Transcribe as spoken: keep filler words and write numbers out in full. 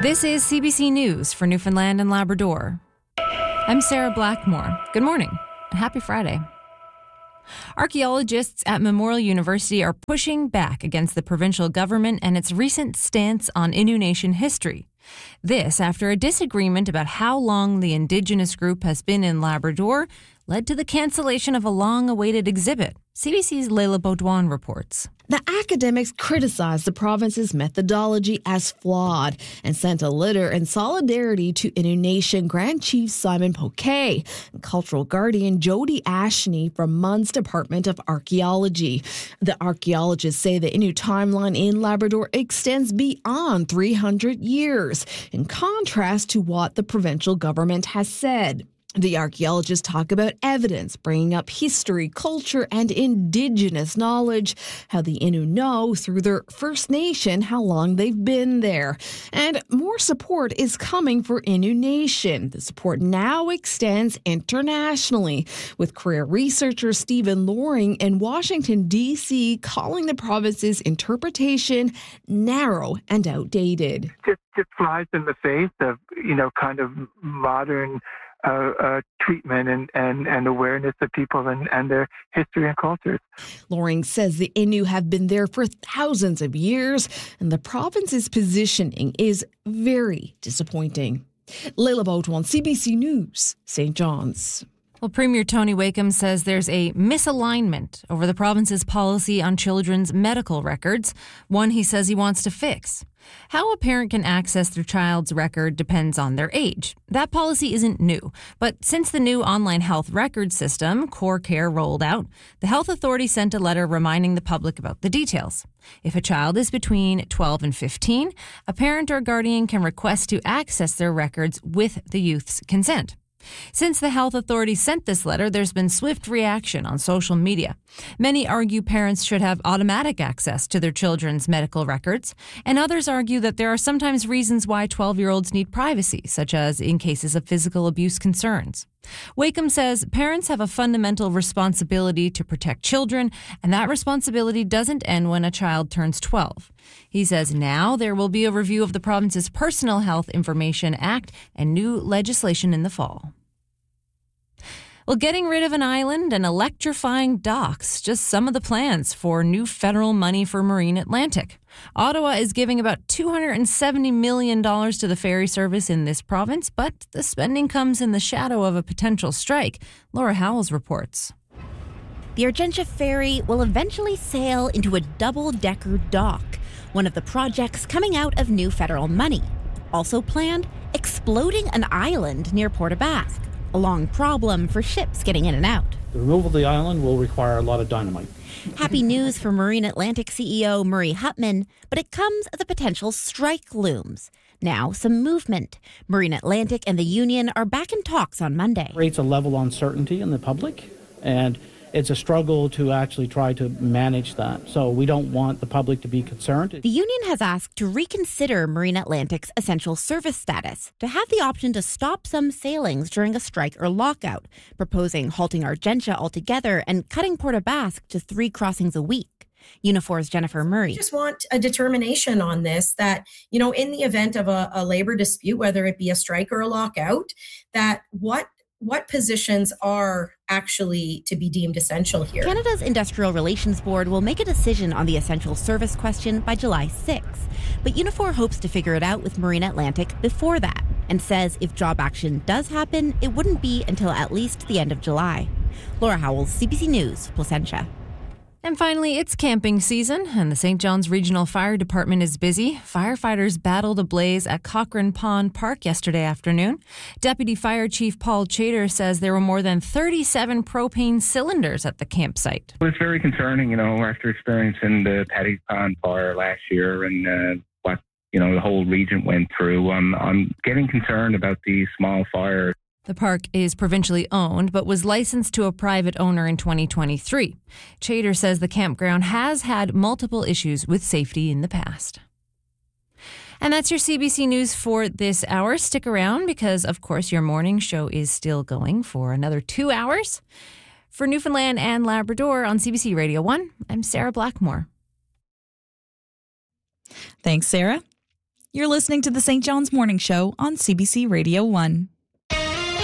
This is C B C News for Newfoundland and Labrador. I'm Sarah Blackmore. Good morning and happy Friday. Archaeologists at Memorial University are pushing back against the provincial government and its recent stance on Innu Nation history. This after a disagreement about how long the Indigenous group has been in Labrador led to the cancellation of a long-awaited exhibit. C B C's Leila Baudouin reports. The academics criticized the province's methodology as flawed and sent a letter in solidarity to Innu Nation Grand Chief Simon Poquet and cultural guardian Jody Ashney from M U N's Department of Archaeology. The archaeologists say the Innu timeline in Labrador extends beyond three hundred years, in contrast to what the provincial government has said. The archaeologists talk about evidence, bringing up history, culture, and Indigenous knowledge, how the Innu know through their First Nation how long they've been there. And more support is coming for Innu Nation. The support now extends internationally, with career researcher Stephen Loring in Washington, D C calling the province's interpretation narrow and outdated. Just, just flies in the face of, you know, kind of modern Uh, uh, treatment and, and, and awareness of people and, and their history and cultures. Loring says the Innu have been there for thousands of years, and the province's positioning is very disappointing. Leila Baudouin, C B C News, Saint John's. Well, Premier Tony Wakeham says there's a misalignment over the province's policy on children's medical records, one he says he wants to fix. How a parent can access their child's record depends on their age. That policy isn't new, but since the new online health record system, Core Care, rolled out, the health authority sent a letter reminding the public about the details. If a child is between twelve and fifteen, a parent or guardian can request to access their records with the youth's consent. Since the health authority sent this letter, there's been swift reaction on social media. Many argue parents should have automatic access to their children's medical records, and others argue that there are sometimes reasons why twelve-year-olds need privacy, such as in cases of physical abuse concerns. Wakeham says parents have a fundamental responsibility to protect children, and that responsibility doesn't end when a child turns twelve. He says now there will be a review of the province's Personal Health Information Act and new legislation in the fall. Well, getting rid of an island and electrifying docks, just some of the plans for new federal money for Marine Atlantic. Ottawa is giving about two hundred seventy million dollars to the ferry service in this province, but the spending comes in the shadow of a potential strike. Laura Howells reports. The Argentia ferry will eventually sail into a double-decker dock, one of the projects coming out of new federal money. Also planned, exploding an island near Port aux Basques, a long problem for ships getting in and out. The removal of the island will require a lot of dynamite. Happy news for Marine Atlantic C E O Murray Hutman, but it comes as a potential strike looms. Now, some movement. Marine Atlantic and the union are back in talks on Monday. It creates a level of uncertainty in the public, and it's a struggle to actually try to manage that. So we don't want the public to be concerned. The union has asked to reconsider Marine Atlantic's essential service status, to have the option to stop some sailings during a strike or lockout, proposing halting Argentia altogether and cutting Port aux Basques to three crossings a week. Unifor's Jennifer Murray. We just want a determination on this that, you know, in the event of a, a labor dispute, whether it be a strike or a lockout, that what what positions are actually to be deemed essential here. Canada's Industrial Relations Board will make a decision on the essential service question by July sixth. But Unifor hopes to figure it out with Marine Atlantic before that, and says if job action does happen, it wouldn't be until at least the end of July. Laura Howells, C B C News, Placentia. And finally, it's camping season, and the Saint John's Regional Fire Department is busy. Firefighters battled a blaze at Cochrane Pond Park yesterday afternoon. Deputy Fire Chief Paul Chater says there were more than thirty-seven propane cylinders at the campsite. Well, it's very concerning, you know, after experiencing the Paddy Pond fire last year and uh, what, you know, the whole region went through. Um, I'm getting concerned about these small fires. The park is provincially owned, but was licensed to a private owner in twenty twenty-three. Chater says the campground has had multiple issues with safety in the past. And that's your C B C News for this hour. Stick around because, of course, your morning show is still going for another two hours. For Newfoundland and Labrador on C B C Radio one, I'm Sarah Blackmore. Thanks, Sarah. You're listening to the Saint John's Morning Show on C B C Radio one.